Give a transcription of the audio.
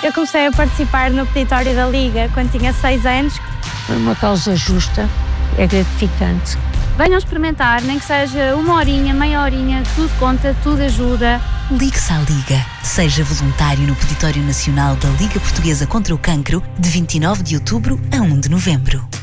Eu comecei a participar no peditório da Liga quando tinha 6 anos. É uma causa justa, é gratificante. Venham experimentar, nem que seja uma horinha, meia horinha, tudo conta, tudo ajuda. Ligue-se à Liga. Seja voluntário no Peditório Nacional da Liga Portuguesa contra o Cancro, de 29 de outubro a 1 de novembro.